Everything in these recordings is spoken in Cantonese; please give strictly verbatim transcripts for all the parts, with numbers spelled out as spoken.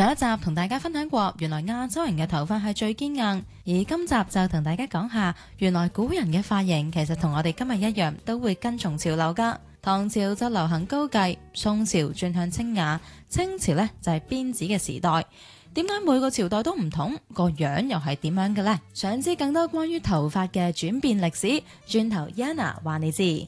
上一集同大家分享過，原來亞洲人嘅頭髮係最堅硬，而今集就同大家講下，原來古人嘅髮型其實同我哋今日一樣，都會跟從潮流噶。唐朝就流行高髻，宋朝轉向清雅，清朝呢就係辮子嘅時代。點解每個朝代都唔同，個樣又係點樣嘅呢？想知更多關於頭髮嘅轉變歷史，轉頭 Yana 話你知。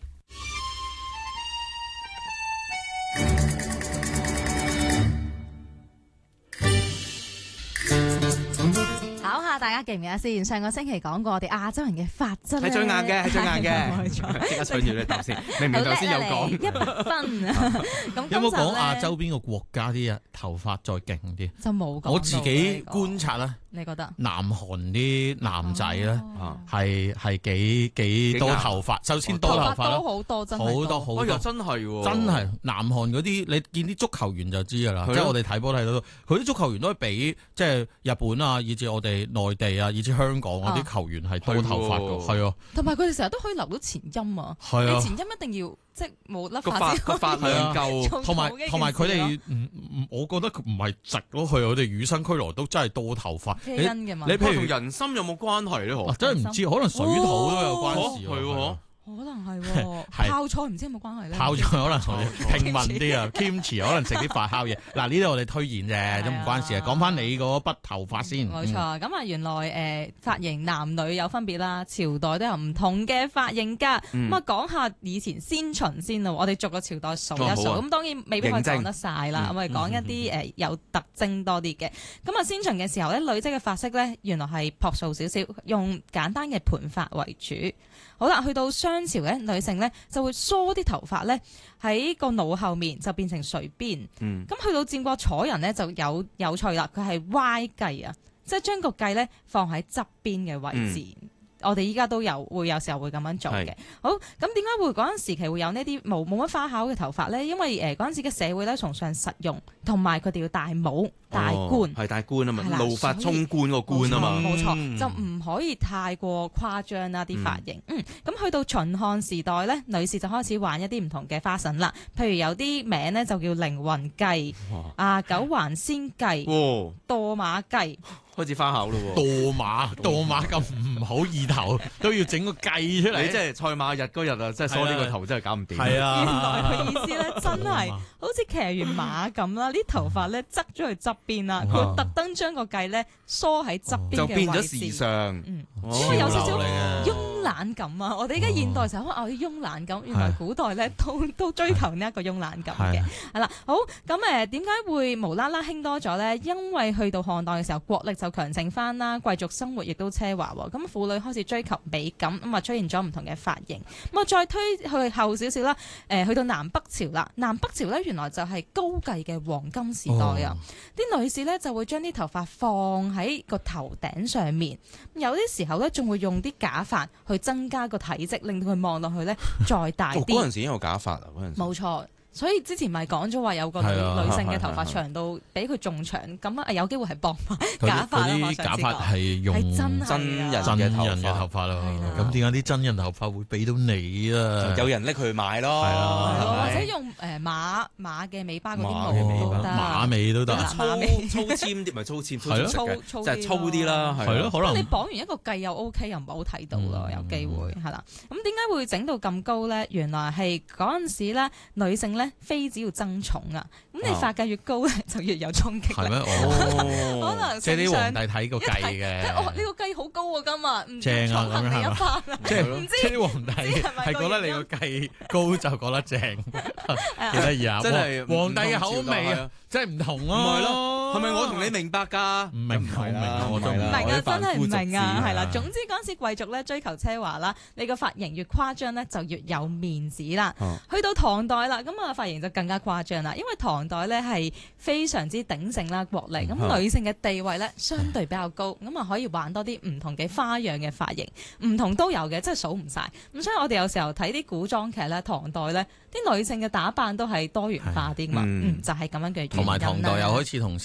考下大家記唔記得先？上個星期講過我哋亞洲人嘅髮質咧， 係最硬嘅，係最硬嘅。 冇錯， 即刻取住你頭先，明明頭先有講一百分。咁有冇講亞洲邊個國家啲頭髮再勁啲？ 就冇講。 我自己觀察啦， 你覺得南韓啲男仔咧哦係係幾幾多頭髮？首先多頭髮都啦， 好多，真係好多好多， 真係喎， 真係南韓嗰啲，你見啲足球員就知㗎啦。即係我哋睇波睇到，佢啲足球員都係比即係日本啊，以至我哋內地啊，以至香港嗰啲球員係多頭髮㗎，係啊。 同埋佢哋成日都可以留到前音啊， 係啊， 你前音一定要即係冇甩個髮髮個髮量夠， 同埋同埋佢哋唔唔，我覺得佢唔係直咯，佢我哋與生俱來都真係多頭髮。 基因嘅嘛， 你譬如同人參有冇關係咧？ 啊、真係唔知，可能水土都有關事。 係喎， 可能係喎。泡菜唔知有冇關係咧？ 泡菜可能同平民啲啊，kimchi 可能食啲發酵嘢。嗱，呢啲我哋推薦啫，都唔關事啊。講翻你嗰筆頭髮先。 冇錯，咁啊原來誒髮型男女有分別啦，朝代都有唔同嘅髮型㗎。咁啊講下以前先秦先啦，我哋逐個朝代數一數。咁當然未必可以講得晒啦，我哋講一啲誒有特徵多啲嘅。咁啊先秦嘅時候咧，女仔嘅髮色咧原來係樸素少少，用簡單嘅盤髮為主。好啦，去到商朝咧，女性咧就會梳啲頭髮咧喺個腦後面，就變成垂辮。咁、嗯、去到戰國楚人咧就有有趣啦，佢係歪髻啊，即係將個髻咧放喺側邊嘅位置。嗯、我哋依家都有會有時候會咁樣做嘅。是好，咁點解會嗰陣時期會有呢啲冇冇乜花巧嘅頭髮咧？因為誒嗰陣時嘅社會咧崇尚實用，同埋佢哋要戴帽。大官係大官啊嘛，怒髮衝冠個官啊嘛， 冇錯，嗯、就唔可以太過誇張啦啲髮型。嗯，咁、嗯、去到秦漢時代咧，女士就開始玩一啲唔同嘅花臣啦。譬如有啲名咧就叫凌雲髻、啊九環仙髻、墮馬髻， 開始花巧咯喎。 墮馬墮馬咁唔好意頭，都要整個髻出嚟。 你即係賽馬日嗰日啊，即係梳呢個頭真係搞唔掂。 係啊， 原來佢意思咧真係好似騎完馬咁啦，啲頭髮咧側咗去側邊啦，佢特登將個髻咧梳喺側邊嘅位置， 就變咗時尚。 嗯， 哦、 有少少慵懶感啊！我哋而家現代時候可能有啲慵懶感，原來古代咧都都追求呢一個慵懶感嘅。係啦，好咁誒，點解會無啦啦興多咗咧？因為去到漢代嘅時候，國力就強盛翻啦，貴族生活亦都奢華喎，咁婦女開始追求美感，咁啊出現咗唔同嘅髮型。咁啊再推去後少少啦，誒去到南北朝啦，南北朝咧原來就係高髻嘅黃金時代啊！啲、哦、女士咧就會將啲頭髮放喺個頭頂上面，有啲時候咧仲會用啲假髮去增加個體積，令到佢望落去咧再大啲。 嗰陣時已經有假髮啊！嗰陣時冇錯。所以之前咪講咗話有個女女性嘅頭髮長到比佢仲長，咁啊有機會係薄髮假髮啦。 啲假髮係用真人真人嘅頭髮咯。咁點解啲真人頭髮會俾到你啊？ 有人拎佢去買咯， 或者用誒馬馬嘅尾巴嗰啲毛都得， 馬尾都得。 粗粗纖啲咪粗纖， 係咯， 即係粗啲啦， 係咯。可能你綁完一個髻又 OK，又唔好睇到咯，有機會係啦。咁點解會整到咁高咧？原來係嗰陣時咧，女性咧。妃子要爭寵啊！咁你髮髻越高咧，就越有衝擊力。 係咩？哦，可能即係啲皇帝睇個髻嘅。 哦，呢個髻好高啊！今日正啊，咁樣係嘛？即係唔知即係啲皇帝係覺得你個髻高就覺得正，幾得意啊！真係皇帝嘅口味啊，真係唔同啊！ 唔係咯，係咪我同你明白㗎？唔明， 唔明，我都唔明啊！真係唔明啊！係啦，總之嗰陣時貴族咧追求奢華啦，你個髮型越誇張咧，就越有面子啦。去到唐代啦，咁啊髮型就更加誇張啦，因為唐代咧係非常之鼎盛啦，國力咁、嗯、女性嘅地位咧相對比較高，咁啊可以玩多啲唔同嘅花樣嘅髮型，唔同都有嘅，真係數唔晒。咁所以我哋有時候睇啲古裝劇咧，唐代咧啲女性嘅打扮都係多元化啲嘛，嗯，就係、是、咁樣嘅原因啦。 同埋唐代又開始同